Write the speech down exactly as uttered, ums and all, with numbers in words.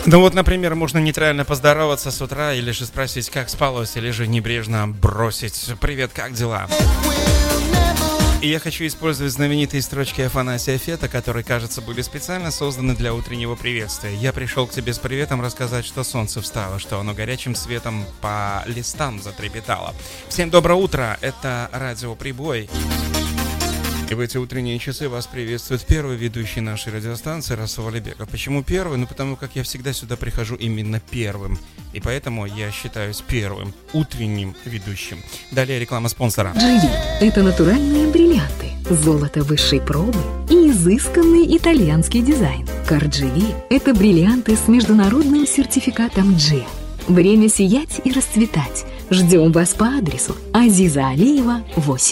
Ну вот, например, можно нейтрально поздороваться с утра или же спросить, как спалось, или же небрежно бросить «Привет, как дела?». И я хочу использовать знаменитые строчки Афанасия Фета, которые, кажется, были специально созданы для утреннего приветствия. Я пришел к тебе с приветом рассказать, что солнце встало, что оно горячим светом по листам затрепетало. Всем доброе утро, это Радио Прибой. И в эти утренние часы вас приветствует первый ведущий нашей радиостанции Расул Алибеков. Почему первый? Ну потому как я всегда сюда прихожу именно первым. И поэтому я считаюсь первым утренним ведущим. Далее реклама спонсора. джи ви – это натуральные бриллианты, золото высшей пробы и изысканный итальянский дизайн. Кар-джи ви – это бриллианты с международным сертификатом джи. Время сиять и расцветать. Ждем вас по адресу Азиза Алиева, восемь.